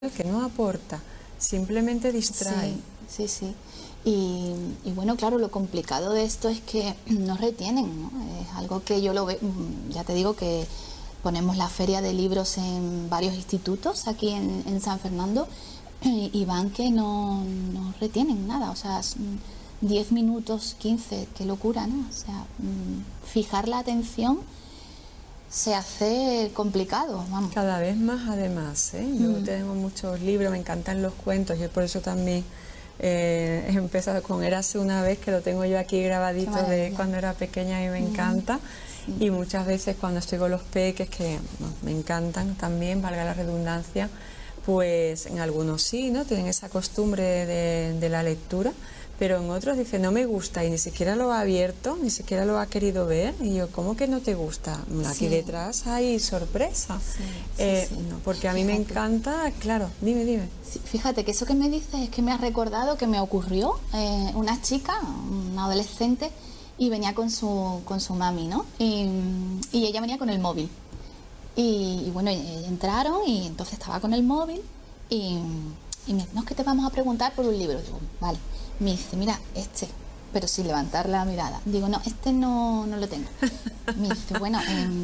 que no aporta, simplemente distrae. Sí, sí, sí. Y bueno, claro, lo complicado de esto es que no retienen, ¿no? Es algo que yo lo veo, ya te digo que ponemos la feria de libros en varios institutos aquí en San Fernando y van que no retienen nada, o sea, 10 minutos, 15, qué locura, ¿no? O sea, fijar la atención se hace complicado, vamos. Cada vez más además, ¿eh? Yo tengo muchos libros, me encantan los cuentos y por eso también he empezado con Érase una vez, que lo tengo yo aquí grabadito de cuando era pequeña y me encanta. Y muchas veces cuando estoy con los peques, que me encantan también, valga la redundancia, pues en algunos sí, ¿no? Tienen esa costumbre de la lectura, pero en otros dice no me gusta y ni siquiera lo ha abierto, ni siquiera lo ha querido ver. Y yo, ¿cómo que no te gusta? Aquí detrás hay sorpresa. No, porque a mí me encanta, claro, dime. Sí, fíjate que eso que me dices es que me ha recordado que me ocurrió una chica, una adolescente, y venía con su mami, ¿no? Y ella venía con el móvil. Y bueno, entraron y entonces estaba con el móvil y me dice, no, es que te vamos a preguntar por un libro. Digo, vale. Me dice, mira, pero sin levantar la mirada. Digo, no, no lo tengo. Me dice, bueno,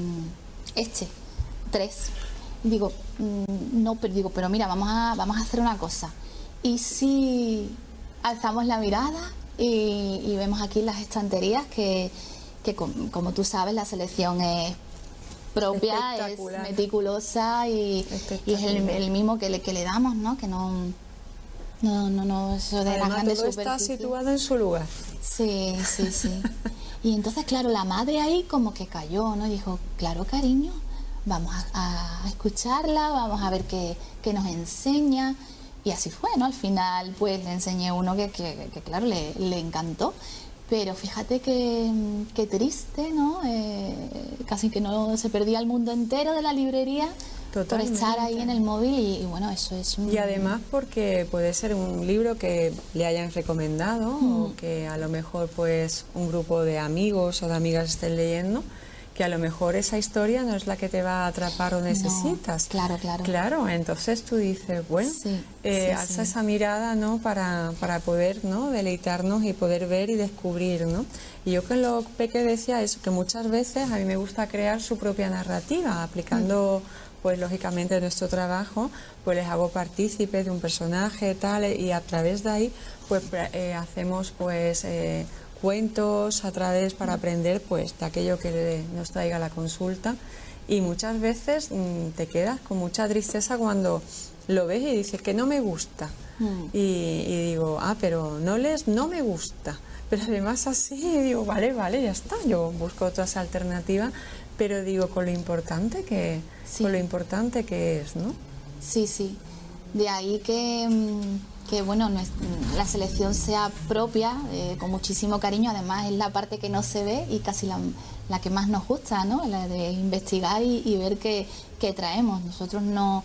3. Digo, no, pero mira, vamos a hacer una cosa. Y si alzamos la mirada y vemos aquí las estanterías que como tú sabes, la selección es propia, es meticulosa y es el mismo que le damos, ¿no? Que no, eso de además, las grandes todo está situado en su lugar. Sí. Y entonces, claro, la madre ahí como que cayó, ¿no? Y dijo, claro, cariño, vamos a escucharla, vamos a ver qué nos enseña. Y así fue, ¿no? Al final, pues, le enseñé uno que claro, le encantó. Pero fíjate que triste, ¿no? Casi que no se perdía el mundo entero de la librería. Totalmente. Por estar ahí en el móvil y bueno, eso es Y además porque puede ser un libro que le hayan recomendado o que a lo mejor pues un grupo de amigos o de amigas estén leyendo, que a lo mejor esa historia no es la que te va a atrapar o necesitas. No, claro. Entonces tú dices, bueno, alza esa mirada, ¿no? Para poder, ¿no? Deleitarnos y poder ver y descubrir, ¿no? Y yo con lo que decía eso, que muchas veces a mí me gusta crear su propia narrativa, aplicando pues lógicamente nuestro trabajo, pues les hago partícipes de un personaje tal, y a través de ahí pues hacemos pues cuentos a través para aprender pues de aquello que nos traiga la consulta. Y muchas veces te quedas con mucha tristeza cuando lo ves y dices que no me gusta. Y digo, pero no me gusta. Pero además así digo, vale, ya está, yo busco otras alternativas, pero digo con lo importante que es, ¿no? Sí. De ahí que bueno, la selección sea propia, con muchísimo cariño. Además es la parte que no se ve y casi la que más nos gusta, ¿no? La de investigar y ver qué traemos. Nosotros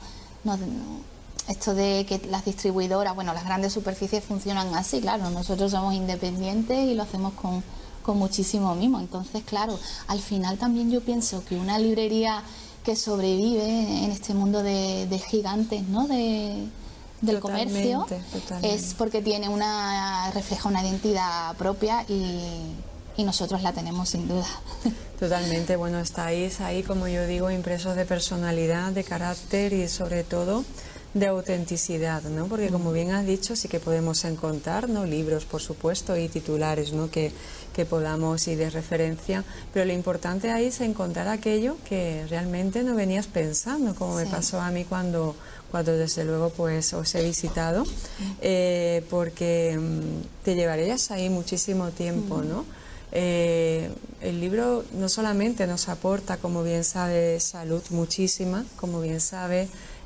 esto de que las distribuidoras, bueno, las grandes superficies funcionan así, claro, nosotros somos independientes y lo hacemos con muchísimo mimo. Entonces, claro, al final también yo pienso que una librería que sobrevive en este mundo de gigantes, ¿no? Del comercio, es porque refleja una identidad propia y nosotros la tenemos sin duda. Totalmente, bueno, estáis ahí, como yo digo, impresos de personalidad, de carácter y sobre todo de autenticidad, ¿no? Porque como bien has dicho, sí que podemos encontrar, ¿no? Libros, por supuesto, y titulares, ¿no? que podamos ir de referencia, pero lo importante ahí es encontrar aquello que realmente no venías pensando, como me pasó a mí cuando desde luego pues os he visitado, porque te llevarías ahí muchísimo tiempo, ¿no? El libro no solamente nos aporta, como bien sabe, salud muchísima, como bien sabe,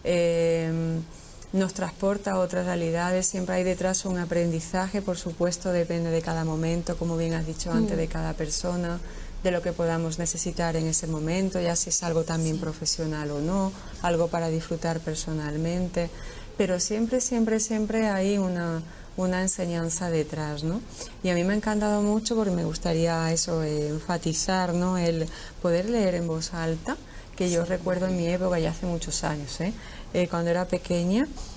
nos transporta a otras realidades, siempre hay detrás un aprendizaje, por supuesto, depende de cada momento, como bien has dicho antes, de cada persona, de lo que podamos necesitar en ese momento, ya si es algo también profesional o no, algo para disfrutar personalmente, pero siempre hay una enseñanza detrás, ¿no? Y a mí me ha encantado mucho porque me gustaría eso, enfatizar, ¿no? El poder leer en voz alta, que yo recuerdo en mi época, ya hace muchos años, cuando era pequeña,